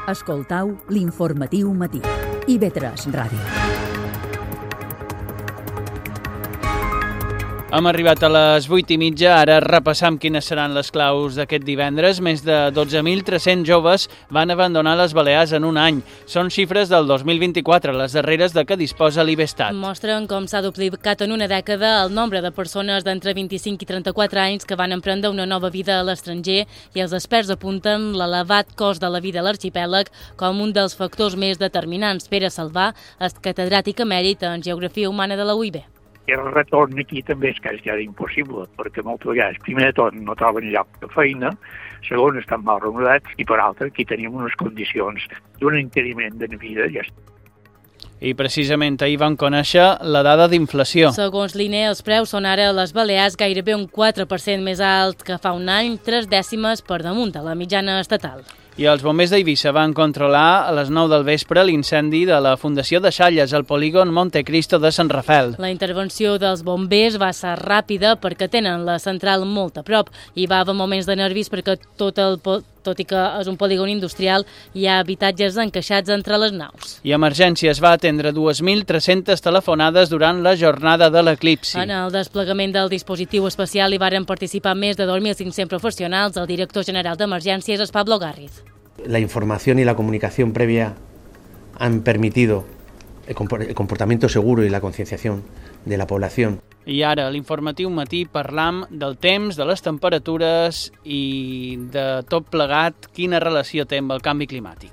Escoltau l'informatiu matí. IB3 Ràdio. Hem arribat a les 8:30, ara repassam quines seran les claus d'aquest divendres. Més de 12.300 joves van abandonar les Balears en un any. Són xifres del 2024, les darreres de què disposa l'IBESTAT. Mostren com s'ha duplicat en una dècada el nombre de persones d'entre 25 i 34 anys que van emprendre una nova vida a l'estranger, i els experts apunten l'elevat cost de la vida a l'arxipèlag com un dels factors més determinants. Pere Salvà és catedràtic emèrit en Geografia Humana de la UIB. I el retorn aquí també és quasi impossible, perquè moltes vegades, primer de tot, no troben lloc de feina, segon, estan mal remunerats, i per altra, aquí tenim unes condicions d'un impediment de vida. I precisament ahir vam conèixer la dada d'inflació. Segons l'INE, els preus són ara a les Balears gairebé un 4% més alt que fa un any, 3 dècimes per damunt de la mitjana estatal. I els bombers d'Eivissa van controlar a les 9 del vespre l'incendi de la Fundació de Xalles al polígon Montecristo de Sant Rafel. La intervenció dels bombers va ser ràpida perquè tenen la central molt a prop. Hi va haver moments de nervis perquè tot i que és un polígon industrial, hi ha habitatges encaixats entre les naus. I Emergències va atendre 2.300 telefonades durant la jornada de l'eclipsi. En el desplegament del dispositiu especial hi varen participar més de 2.500 professionals. El director general d'Emergències és Pablo Garriz. La información y la comunicación previa han permitido el comportamiento seguro y la concienciación de la población. I ara, a l'informatiu matí, parlam del temps, de les temperatures i de tot plegat, quina relació té amb el canvi climàtic.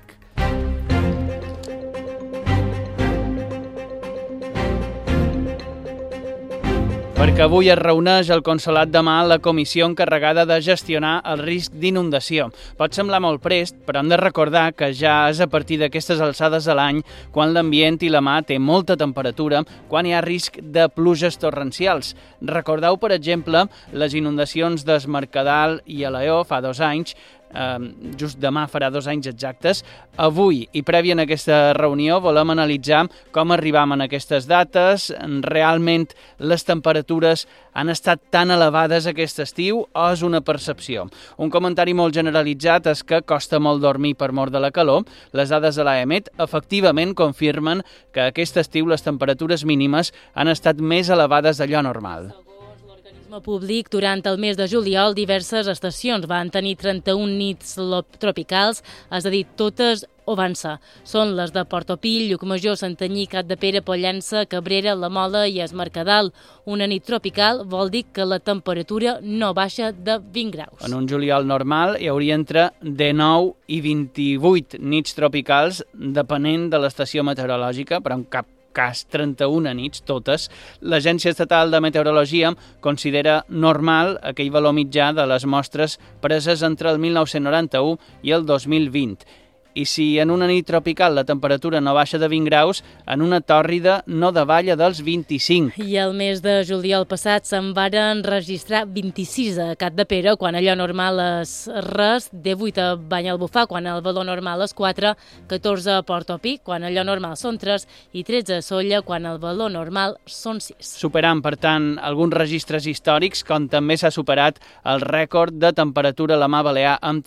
Perquè avui es reuneix al Consolat de Mar la comissió encarregada de gestionar el risc d'inundació. Pot semblar molt prest, però hem de recordar que ja és a partir d'aquestes alçades de l'any quan l'ambient i la mar té molta temperatura, quan hi ha risc de pluges torrencials. Recordeu, per exemple, les inundacions d'Es Mercadal i Alaior fa 2 anys, just demà farà 2 anys exactes. Avui i prèvia en aquesta reunió volem analitzar com arribam en aquestes dates. Realment les temperatures han estat tan elevades aquest estiu o és una percepció? Un comentari molt generalitzat és que costa molt dormir per mor de la calor. Les dades de l'AEMET efectivament confirmen que aquest estiu les temperatures mínimes han estat més elevades d'allò normal. Públic, durant el mes de juliol, diverses estacions van tenir 31 nits tropicals, és a dir, totes o van ser. Són les de Portopí, Llucmajor, Santanyí, Capdepera, Pollença, Cabrera, La Mola i Es Mercadal. Una nit tropical vol dir que la temperatura no baixa de 20 graus. En un juliol normal hi hauria entre 19 i 28 nits tropicals, depenent de l'estació meteorològica, però en cap cas 31 nits, totes. L'Agència Estatal de Meteorologia considera normal aquell valor mitjà de les mostres preses entre el 1991 i el 2020. I si en una nit tropical la temperatura no baixa de 20 graus, en una tòrrida no davalla dels 25. I el mes de juliol passat se'n varen registrar 26 a Capdepera, quan allò normal és res, 18 a Banyalbufar, quan el valor normal és 4, 14 a Portopí, quan allò normal són 3, i 13 a Sóller, quan el valor normal són 6. Superant, per tant, alguns registres històrics, com també s'ha superat el rècord de temperatura a la Mar Balear amb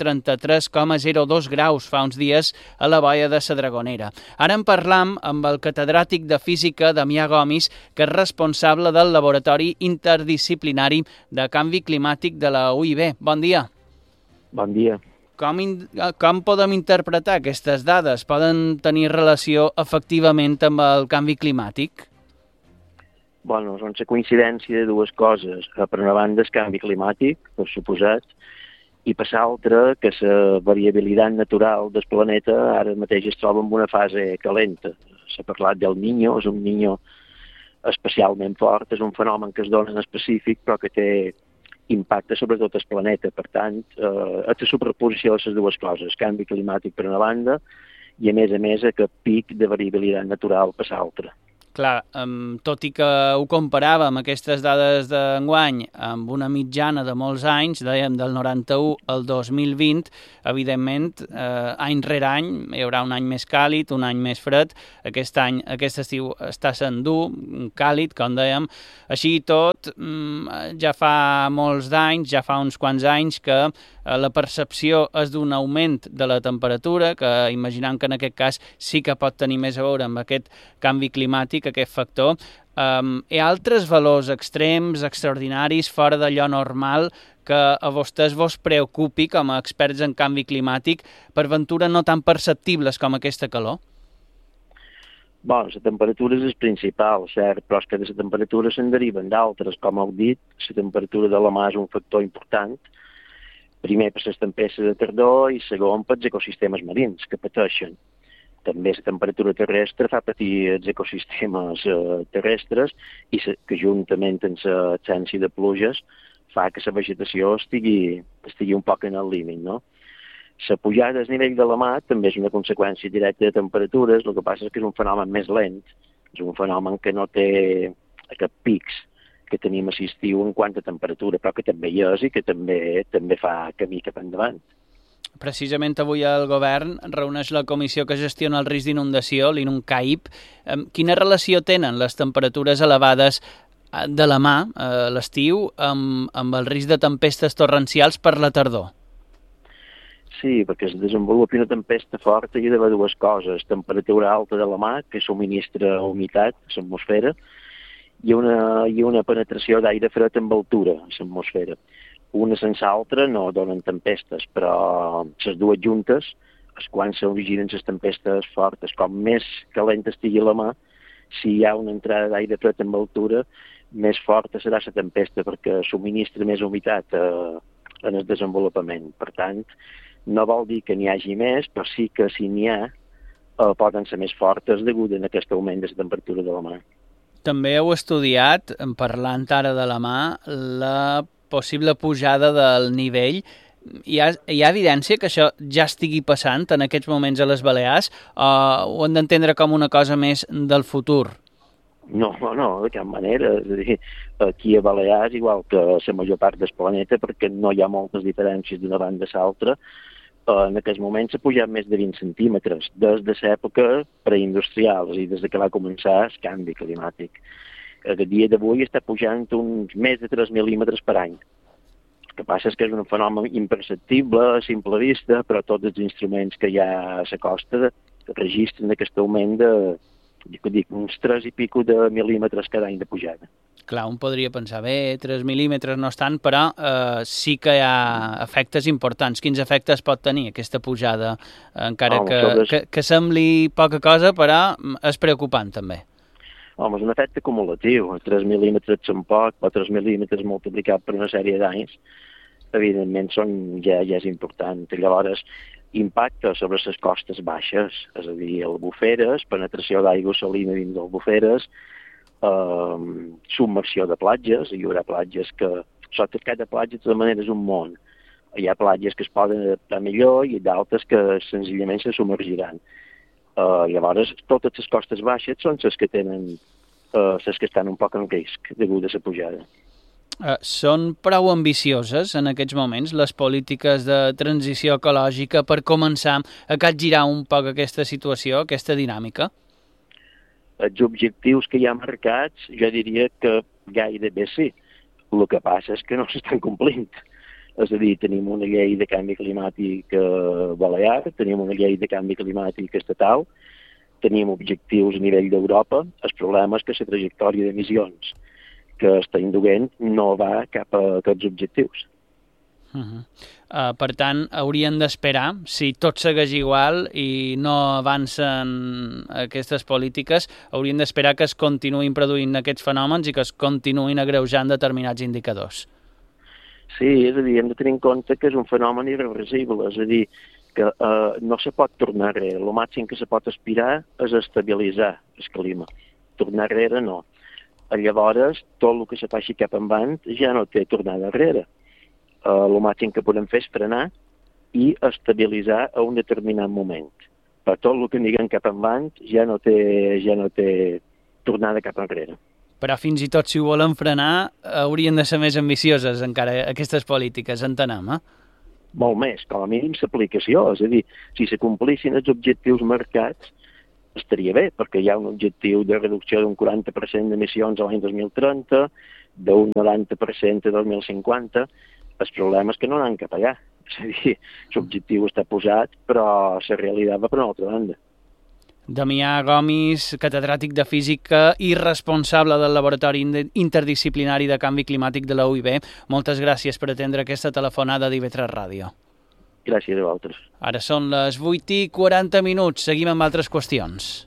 33,02 graus fa uns dies a la boia de la Dragonera. Ara en parlam amb el catedràtic de Física, Damià Gomis, que és responsable del Laboratori Interdisciplinari de Canvi Climàtic de la UIB. Bon dia. Bon dia. Com podem interpretar aquestes dades? Poden tenir relació efectivament amb el canvi climàtic? Bueno, són la coincidència de dues coses. Per una banda, el canvi climàtic, per suposat, i per l'altra, que la variabilitat natural del planeta ara mateix es troba en una fase calenta. S'ha parlat del Niño, és un Niño especialment fort, és un fenomen que es dona en específic, però que té impacte sobre tot el planeta. Per tant, és la superposició de les dues coses, canvi climàtic per una banda i, a més, aquest pic de variabilitat natural per l'altra. Clar, tot i que ho comparàvem, aquestes dades d'enguany, amb una mitjana de molts anys, dèiem del 91 al 2020, evidentment, any rere any, hi haurà un any més càlid, un any més fred. Aquest any, aquest estiu està sent dur, càlid, com dèiem. Així i tot, ja fa molts d'anys, ja fa uns quants anys que la percepció és d'un augment de la temperatura, que imaginant que en aquest cas sí que pot tenir més a veure amb aquest canvi climàtic, aquest factor. Hi ha altres valors extrems, extraordinaris, fora d'allò normal, que a vostès vos preocupi com a experts en canvi climàtic, per ventura no tan perceptibles com aquesta calor? Bon, la temperatura és el principal, cert, però és que de la temperatura se'n deriven d'altres, com heu dit, la temperatura de la mar és un factor important, primer per les tempestes de tardor i segon pels ecosistemes marins que pateixen. També la temperatura terrestre fa patir els ecosistemes terrestres i que juntament amb l'absència de pluges fa que la vegetació estigui un poc en el límit, no? La pujada al nivell de la mar també és una conseqüència directa de temperatures, el que passa és que és un fenomen més lent, és un fenomen que no té aquests pics que tenim a l'estiu en quant a temperatura, però que també hi és i que també fa camí cap endavant. Precisament avui el govern reuneix la comissió que gestiona el risc d'inundació, l'INUNCAIP. Quina relació tenen les temperatures elevades de la mar a l'estiu amb el risc de tempestes torrencials per la tardor? Sí, perquè es desenvolupi una tempesta forta i hi ha d'haver dues coses. Temperatura alta de la mar, que subministra humitat a l'atmosfera, i una penetració d'aire fred amb altura a l'atmosfera. Una sense altra no donen tempestes, però les dues juntes és quan s'originen les tempestes fortes. Com més calenta estigui la mar, si hi ha una entrada d'aire fred amb altura, més forta serà la tempesta perquè subministra més humitat en el desenvolupament. Per tant, no vol dir que n'hi hagi més, però sí que si n'hi ha, poden ser més fortes degut a aquest augment de la temperatura de la mar. També heu estudiat, parlant ara de la mar, la possible pujada del nivell. Hi ha evidència que això ja estigui passant en aquests moments a les Balears o ho hem d'entendre com una cosa més del futur? No, de cap manera. És a dir, aquí a Balears, igual que a la major part del planeta, perquè no hi ha moltes diferències d'una banda a l'altra, en aquests moments s'ha pujat més de 20 centímetres, des de l'època preindustrial, és a dir, des que va començar el canvi climàtic. A dia d'avui està pujant uns més de 3 mil·límetres per any. El que passa és que és un fenomen imperceptible, a simple vista, però tots els instruments que hi ha a la costa registren aquest augment de uns 3 i pico de mil·límetres cada any de pujada. Clar, un podria pensar, bé, 3 mil·límetres no estan, però sí que hi ha efectes importants. Quins efectes pot tenir aquesta pujada? Encara que sembli poca cosa, però és preocupant també. Home, és un efecte acumulatiu. 3 mil·límetres són poc, però 3 mil·límetres multiplicat per una sèrie d'anys, evidentment ja és important. Llavors, impacte sobre les costes baixes, és a dir, albuferes, penetració d'aigua salina dins d'albuferes, submersió de platges. Hi haurà platges que, sota cada platja, de tota manera, és un món. Hi ha platges que es poden adaptar millor i d'altres que senzillament se submergiran. Llavors, totes les costes baixes són les que tenen, les que estan un poc en risc degut a la pujada. Són prou ambicioses en aquests moments les polítiques de transició ecològica per començar a capgirar un poc aquesta situació, aquesta dinàmica? Els objectius que hi ha marcats, jo diria que gairebé sí. El que passa és que no s'estan complint. És a dir, tenim una llei de canvi climàtic balear, tenim una llei de canvi climàtic estatal, tenim objectius a nivell d'Europa. El problema és que la trajectòria d'emissions que està induint no va cap a aquests objectius. Per tant, haurien d'esperar, si tot segueix igual i no avancen aquestes polítiques, haurien d'esperar que es continuïn produint aquests fenòmens i que es continuïn agreujant determinats indicadors. Sí, és a dir, hem de tenir en compte que és un fenomen irreversible, és a dir, que no se pot tornar enrere. El màxim que se pot aspirar és estabilitzar el clima. Tornar enrere no. Llavors, tot el que se faci cap endavant ja no té tornada enrere. El màxim que podem fer és frenar i estabilitzar a un determinat moment. Per tot el que anirem cap endavant ja no té tornada cap enrere. Però fins i tot si ho volen frenar haurien de ser més ambicioses encara aquestes polítiques, entenem, Molt més, com a mínim l'aplicació. És a dir, si se complissin els objectius marcats, estaria bé, perquè hi ha un objectiu de reducció d'un 40% d'emissions a l'any 2030, d'un 90% a 2050. El problema és que no anem cap allà. És a dir, l'objectiu està posat, però la realitat va per una altra banda. Damià Gomis, catedràtic de Física i responsable del Laboratori Interdisciplinari de Canvi Climàtic de la UIB, moltes gràcies per atendre aquesta telefonada d'IV3 Ràdio. Gràcies a vosaltres. Ara són les 8:40, seguim amb altres qüestions.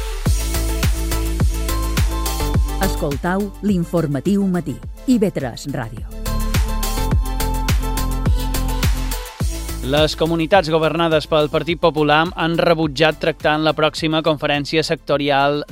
Escoltau l'informatiu matí, IV3 Ràdio. Les comunitats governades pel Partit Popular han rebutjat tractar en la pròxima conferència sectorial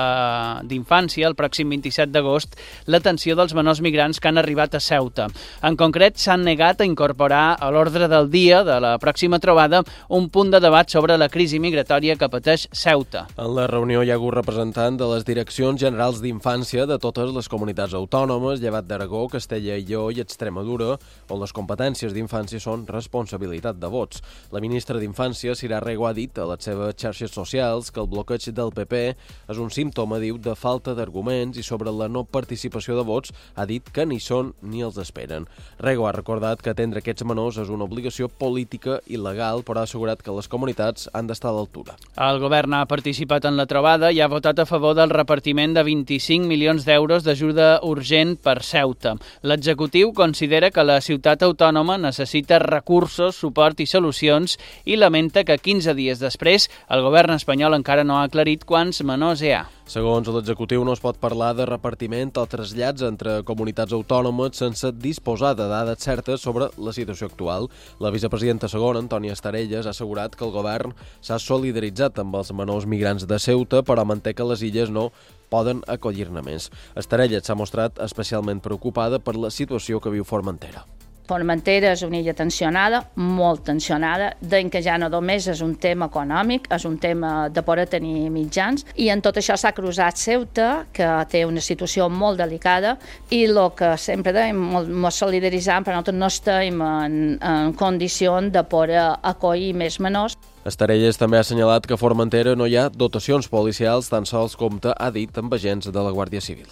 d'infància, el pròxim 27 d'agost, l'atenció dels menors migrants que han arribat a Ceuta. En concret, s'han negat a incorporar a l'ordre del dia de la pròxima trobada un punt de debat sobre la crisi migratòria que pateix Ceuta. En la reunió hi ha hagut representant de les Direccions Generals d'Infància de totes les comunitats autònomes, llevat d'Aragó, Castella i Lleó i Extremadura, on les competències d'infància són responsabilitat de vots. La ministra d'Infància, Sira Rego, ha dit a les seves xarxes socials que el bloqueig del PP és un símptoma, diu, de falta d'arguments i sobre la no participació de vots ha dit que ni són ni els esperen. Rego ha recordat que atendre aquests menors és una obligació política i legal, però ha assegurat que les comunitats han d'estar a l'altura. El govern ha participat en la trobada i ha votat a favor del repartiment de 25 milions d'euros d'ajuda urgent per Ceuta. L'executiu considera que la ciutat autònoma necessita recursos, suport i solucions i lamenta que 15 dies després el govern espanyol encara no ha aclarit quants menors hi ha. Segons l'executiu, no es pot parlar de repartiment o trasllats entre comunitats autònomes sense disposar de dades certes sobre la situació actual. La vicepresidenta segona, Antònia Estarelles, ha assegurat que el govern s'ha solidaritzat amb els menors migrants de Ceuta, però manté que les illes no poden acollir-ne més. Estarelles s'ha mostrat especialment preocupada per la situació que viu Formentera. Formentera és una illa tensionada, molt tensionada, que ja no només és un tema econòmic, és un tema de poder tenir mitjans, i en tot això s'ha cruzat Ceuta, que té una situació molt delicada, i el que sempre dèiem, ens solidaritzem, però nosaltres no estem en condició de poder acollir més menors. Estarelles també ha assenyalat que a Formentera no hi ha dotacions policials, tan sols compta, ha dit, amb agents de la Guàrdia Civil.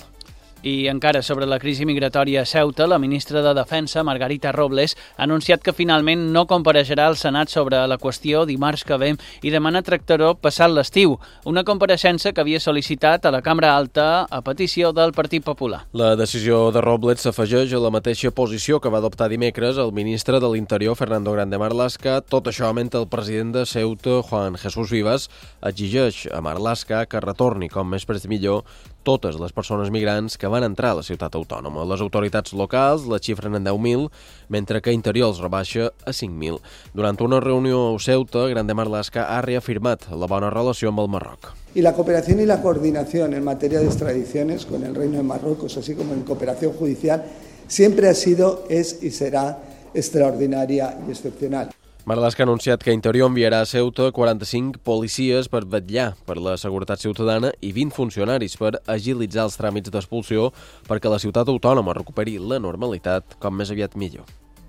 I encara sobre la crisi migratòria a Ceuta, la ministra de Defensa, Margarita Robles, ha anunciat que finalment no compareixerà al Senat sobre la qüestió dimarts que ve i demana tractar-ho passat l'estiu, una compareixença que havia sol·licitat a la Cambra Alta a petició del Partit Popular. La decisió de Robles s'afegeix a la mateixa posició que va adoptar dimecres el ministre de l'Interior, Fernando Grande Marlaska. Tot això mentre el president de Ceuta, Juan Jesús Vivas, exigeix a Marlaska que retorni com més prest millor totes les persones migrants que van entrar a la ciutat autònoma. Les autoritats locals la xifren en 10.000, mentre que Interior els rebaixa a 5.000. Durant una reunió a Ceuta, Grande Marlaska ha reafirmat la bona relació amb el Marroc. Y la cooperación y la coordinación en materia de extradiciones con el Reino de Marruecos, así como en cooperación judicial, siempre ha sido, es y será extraordinaria y excepcional. Marlaska ha anunciat que Interior enviarà a Ceuta 45 policies per vetllar per la seguretat ciutadana i 20 funcionaris per agilitzar els tràmits d'expulsió perquè la ciutat autònoma recuperi la normalitat com més aviat millor.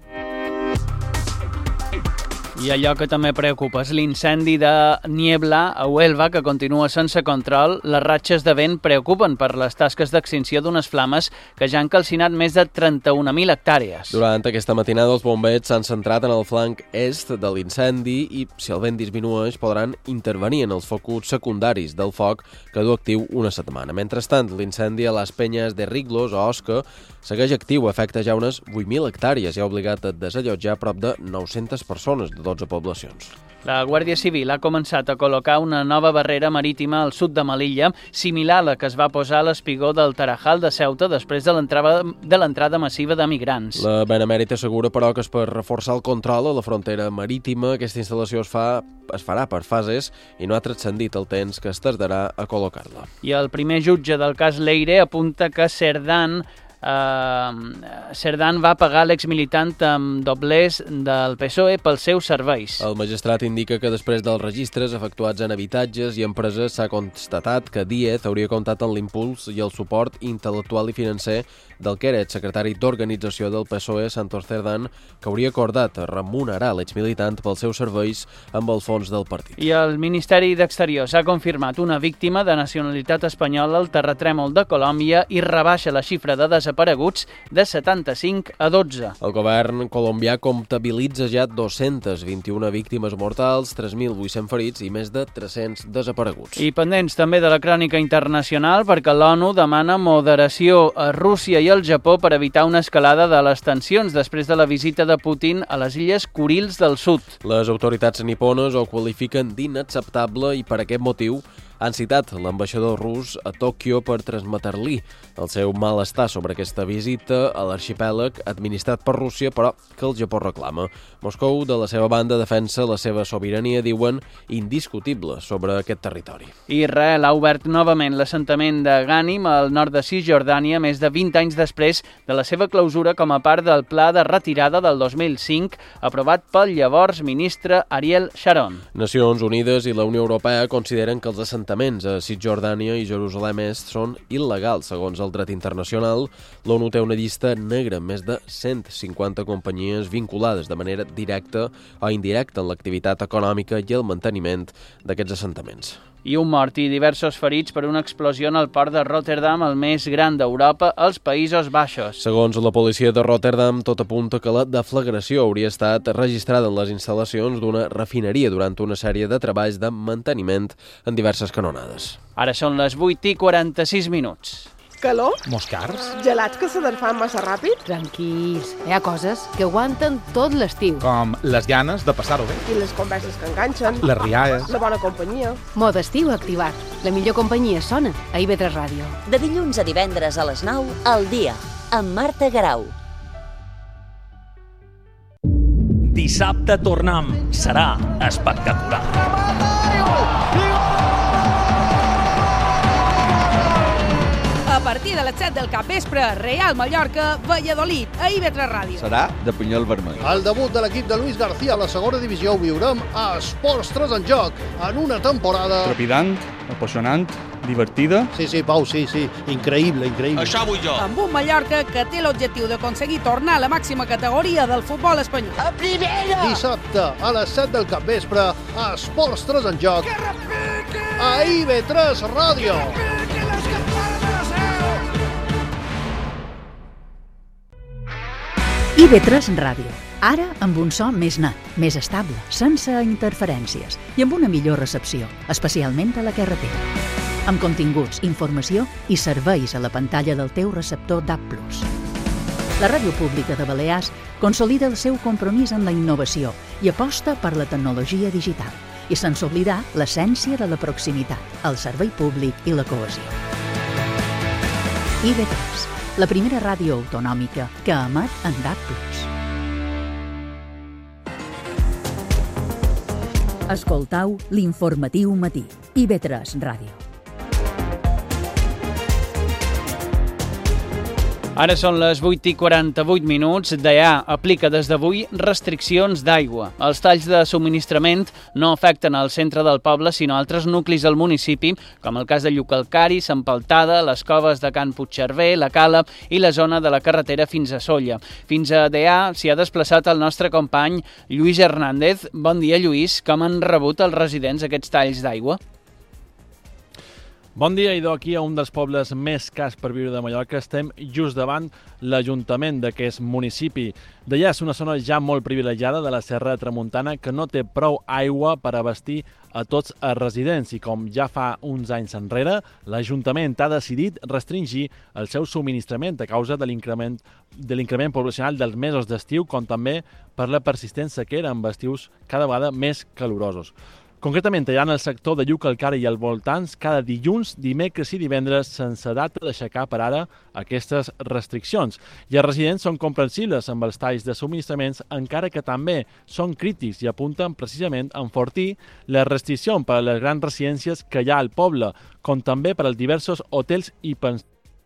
I allò que també preocupa és l'incendi de Niebla a Huelva, que continua sense control. Les ratxes de vent preocupen per les tasques d'extinció d'unes flames que ja han calcinat més de 31.000 hectàrees. Durant aquesta matinada, els bombers s'han centrat en el flanc est de l'incendi i, si el vent disminueix, podran intervenir en els focus secundaris del foc que du actiu una setmana. Mentrestant, l'incendi a les penyes de Riglos, a Osca, segueix actiu, afecta ja unes 8.000 hectàrees i ha obligat a desallotjar prop de 900 persones de 12 poblacions. La Guàrdia Civil ha començat a col·locar una nova barrera marítima al sud de Melilla, similar a la que es va posar a l'espigó del Tarajal de Ceuta després de l'entrada massiva de migrants. La Benemèrita assegura, però, que és per reforçar el control a la frontera marítima. Aquesta instal·lació es farà per fases i no ha transcendit el temps que es tardarà a col·locar-la. I el primer jutge del cas Leire apunta que Cerdán va pagar l'exmilitant amb doblers del PSOE pels seus serveis. El magistrat indica que després dels registres efectuats en habitatges i empreses s'ha constatat que Díez hauria comptat amb l'impuls i el suport intel·lectual i financer del que era el secretari d'organització del PSOE, Santos Cerdán, que hauria acordat remunerar l'exmilitant pels seus serveis amb el fons del partit. I el Ministeri d'Exteriors ha confirmat una víctima de nacionalitat espanyola al terratrèmol de Colòmbia i rebaixa la xifra de desapareguts desapareguts de 75 a 12. El govern colombià comptabilitza ja 221 víctimes mortals, 3.800 ferits i més de 300 desapareguts. I pendents també de la crònica internacional perquè l'ONU demana moderació a Rússia i al Japó per evitar una escalada de les tensions després de la visita de Putin a les illes Kurils del Sud. Les autoritats nipones ho qualifiquen d'inacceptable i per aquest motiu han citat l'ambaixador rus a Tòquio per transmetre-li el seu malestar sobre aquesta visita a l'arxipèlag administrat per Rússia, però que el Japó reclama. Moscou, de la seva banda, defensa la seva sobirania, diuen, indiscutible sobre aquest territori. Israel ha obert novament l'assentament de Ghanim al nord de Cisjordània més de 20 anys després de la seva clausura com a part del pla de retirada del 2005 aprovat pel llavors ministre Ariel Sharon. Nacions Unides i la Unió Europea consideren que els assentaments a Cisjordània i Jerusalem Est són il·legals segons el dret internacional. L'ONU té una llista negra amb més de 150 companyies vinculades de manera directa o indirecta en l'activitat econòmica i el manteniment d'aquests assentaments. I un mort i diversos ferits per una explosió en el port de Rotterdam, el més gran d'Europa, als Països Baixos. Segons la policia de Rotterdam, tot apunta que la deflagració hauria estat registrada en les instal·lacions d'una refineria durant una sèrie de treballs de manteniment en diverses canonades. Ara són les 8:46. Calor? Moscars? Gelats que se desfan massa ràpid? Tranquils, hi ha coses que aguanten tot l'estiu. Com les ganes de passar-ho bé. I les converses que enganxen. Les rialles. La bona companyia. Mode estiu activat. La millor companyia sona a IB3 Ràdio. De dilluns a divendres a les 9, al dia, amb Marta Garau. Dissabte tornem. Serà espectacular. A partir de les 7 del capvespre, Real Mallorca, Valladolid, a IB3 Ràdio. Serà de punyal vermell. El debut de l'equip de Luis García a la segona divisió ho viurem a Esports 3 en joc, en una temporada... Trepidant, apassionant, divertida. Sí, Pau, sí, increïble. Això vull jo. Amb un Mallorca que té l'objectiu d'aconseguir tornar a la màxima categoria del futbol espanyol. A primera! Dissabte, a les 7 del capvespre, a Esports 3 en joc, a IB3 Ràdio. IB3 Ràdio. Ara amb un so més net, més estable, sense interferències i amb una millor recepció, especialment a la carretera. Amb continguts, informació i serveis a la pantalla del teu receptor DAB+. La Ràdio Pública de Balears consolida el seu compromís en la innovació i aposta per la tecnologia digital i sense oblidar l'essència de la proximitat, el servei públic i la cohesió. IB3, la primera ràdio autonòmica que emet en DAB+. Escoltau l'informatiu matí. IB3 Ràdio. Ara són les 8:48. DEA aplica des d'avui restriccions d'aigua. Els talls de subministrament no afecten al centre del poble, sinó altres nuclis del municipi, com el cas de Llucalcari, Sant Paltada, les coves de Can Puigcerver, la Cala i la zona de la carretera fins a Sóller. Fins a DEA s'hi ha desplaçat el nostre company Lluís Hernández. Bon dia, Lluís. Com han rebut els residents aquests talls d'aigua? Bon dia, idò, aquí a un dels pobles més cars per viure de Mallorca. Estem just davant l'Ajuntament d'aquest municipi. D'allà és una zona ja molt privilegiada de la Serra de Tramuntana que no té prou aigua per abastir a tots els residents i com ja fa uns anys enrere, l'Ajuntament ha decidit restringir el seu subministrament a causa de l'increment poblacional dels mesos d'estiu, com també per la persistent sequera amb estius cada vegada més calorosos. Concretament, allà en el sector de Llucalcari i als voltants, cada dilluns, dimecres i divendres, sense data d'aixecar per ara aquestes restriccions. I els residents són comprensibles amb els talls de subministraments, encara que també són crítics i apunten precisament a enfortir les restriccions per a les grans residències que hi ha al poble, com també per als diversos hotels i pensions.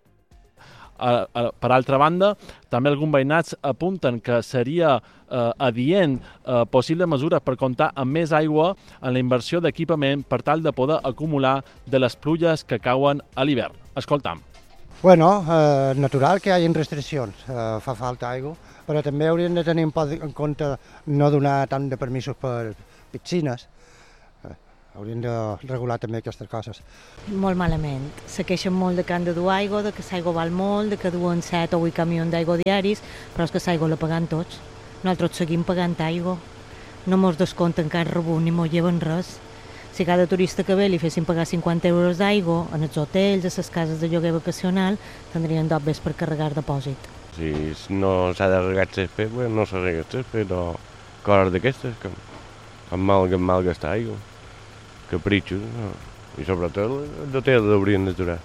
Per altra banda, també alguns veïnats apunten que seria adient possibles mesures per comptar amb més aigua en la inversió d'equipament per tal de poder acumular de les pluges que cauen a l'hivern. Escoltam. Bueno, natural que hi hagi restriccions, fa falta aigua, però també haurien de tenir en compte no donar tant de permisos per piscines. Haurien de regular també aquestes coses. Molt malament. Se queixen molt de que han de dur aigua, de que l'aigua val molt, de que duen 7 o 8 camions d'aigua diaris, però és que l'aigua la pagant tots. Nosaltres seguim pagant aigua. No mos descompten cap rebut ni mos lleven res. Si cada turista que ve li fessin pagar 50 euros d'aigua en els hotels, a les cases de lloguer vacacional, tindrien dobbes per carregar depòsit. Si no s'ha de regar el césped, no s'ha regat el césped o coses d'aquestes, que mal gastar aigua. Capritxos, no? I sobretot de tela l'haurien d'aturar.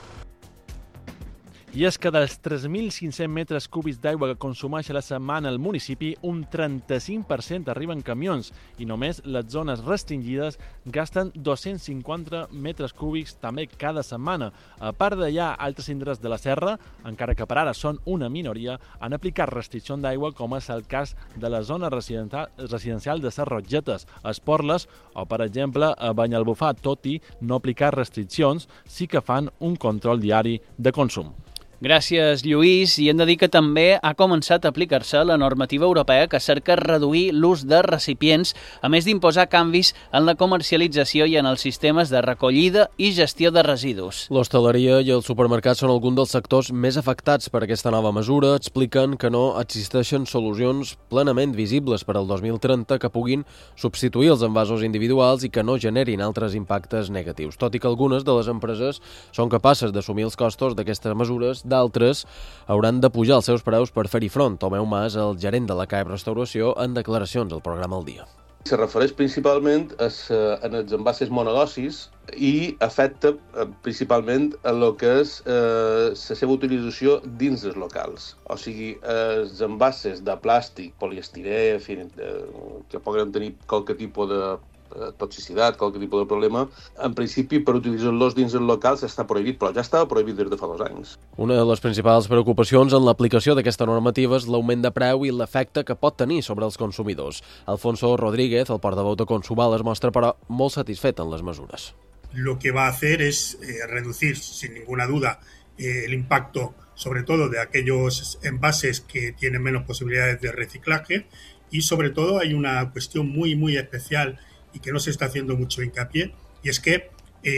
I és que dels 3.500 metres cúbics d'aigua que consumeix a la setmana el municipi, un 35% arriba en camions i només les zones restringides gasten 250 metres cúbics també cada setmana. A part d'allà, altres indrets de la serra, encara que per ara són una minoria, han aplicat restriccions d'aigua, com és el cas de la zona residencial de les Rogetes, a Esporles o, per exemple, a Banyalbufar. Tot i no aplicar restriccions, sí que fan un control diari de consum. Gràcies, Lluís. I hem de dir que també ha començat a aplicar-se la normativa europea que cerca reduir l'ús de recipients, a més d'imposar canvis en la comercialització i en els sistemes de recollida i gestió de residus. L'hostaleria i els supermercats són alguns dels sectors més afectats per aquesta nova mesura. Expliquen que no existeixen solucions plenament visibles per al 2030 que puguin substituir els envasos individuals i que no generin altres impactes negatius. Tot i que algunes de les empreses són capaces d'assumir els costos d'aquestes mesures, d'altres hauran de pujar els seus preus per fer-hi front. Tomeu Mas, el gerent de la CAEP Restauració, en declaracions al programa El Dia. Se refereix principalment en els envasos monodosis i afecta principalment a el que és la seva utilització dins dels locals. O sigui, els envasos de plàstic, poliestirè, que poden tenir qualque tipus de toxicitat, qualque tipus de problema, en principi per utilitzar-los dins els locals està prohibit, però ja estava prohibit des de fa 2 anys. Una de les principals preocupacions en l'aplicació d'aquesta normativa és l'augment de preu i l'efecte que pot tenir sobre els consumidors. Alfonso Rodríguez, el portaveu de Consumal, es mostra però molt satisfet en les mesures. Lo que va a hacer es reducir sin ninguna duda el impacto sobre todo de aquellos envases que tienen menos posibilidades de reciclaje y sobre todo hay una cuestión muy especial y que no se está haciendo mucho hincapié, y es que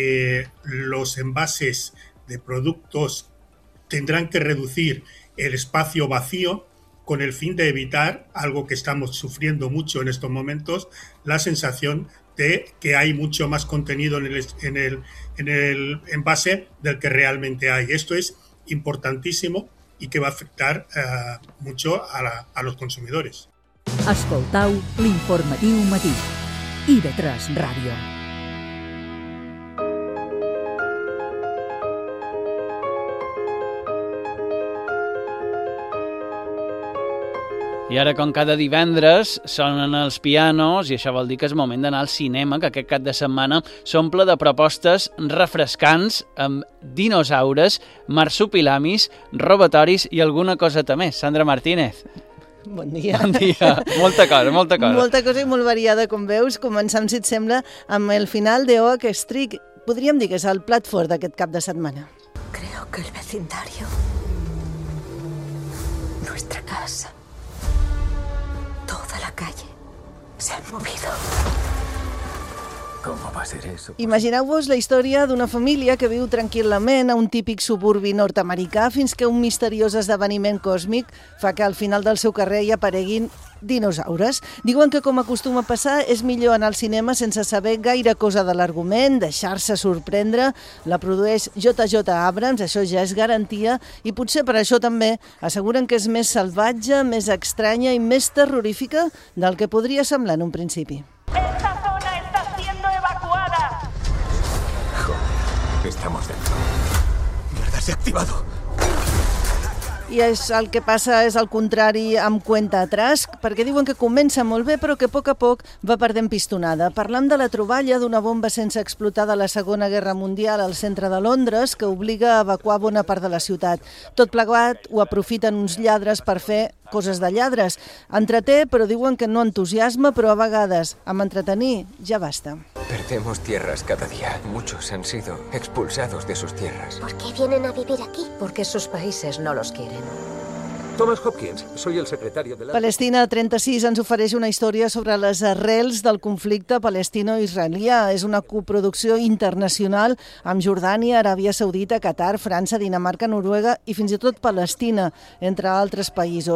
los envases de productos tendrán que reducir el espacio vacío con el fin de evitar algo que estamos sufriendo mucho en estos momentos, la sensación de que hay mucho más contenido en el envase del que realmente hay. Esto es importantísimo y que va a afectar mucho a los consumidores. Escoltau l'informatiu matí. IB3 Ràdio. I ara, com cada divendres, sonen els pianos i això vol dir que és moment d'anar al cinema, que aquest cap de setmana s'omple de propostes refrescants amb dinosaures, marsupilamis, robatoris i alguna coseta més. Sandra Martínez. Bon dia. Bon dia. Molta cosa. Molta cosa i molt variada, com veus. Començam, si et sembla, amb el final de Oak Street. Podríem dir que és el plat fort d'aquest cap de setmana. Creo que el vecindario, nuestra casa, toda la calle se han movido. Com va ser eso? Imagineu-vos la història d'una família que viu tranquil·lament a un típic suburbi nord-americà fins que un misteriós esdeveniment còsmic fa que al final del seu carrer hi apareguin dinosaures. Diuen que, com acostuma a passar, és millor anar al cinema sense saber gaire cosa de l'argument, deixar-se sorprendre. La produeix J.J. Abrams, això ja és garantia, i potser per això també asseguren que és més salvatge, més estranya i més terrorífica del que podria semblar en un principi. Estamos dentro. Mierda, se ha activado. I el que passa és el contrari amb Cuenta Atrás, perquè diuen que comença molt bé però que a poc va perdent pistonada. Parlam de la troballa d'una bomba sense explotar de la Segona Guerra Mundial al centre de Londres que obliga a evacuar bona part de la ciutat. Tot plegat ho aprofiten uns lladres per fer coses de lladres. Entreté, però diuen que no entusiasma, però a vegades amb entretenir ja basta. Perdemos tierras cada día. Muchos han sido expulsados de sus tierras. ¿Por qué vienen a vivir aquí? Porque sus países no los quieren. Thomas Hopkins, soy el secretario de la... Palestina 36 ens ofereix una història sobre les arrels del conflicte palestino-israelià. És una coproducció internacional amb Jordània, Aràbia Saudita, Qatar, França, Dinamarca, Noruega i fins i tot Palestina, entre altres països.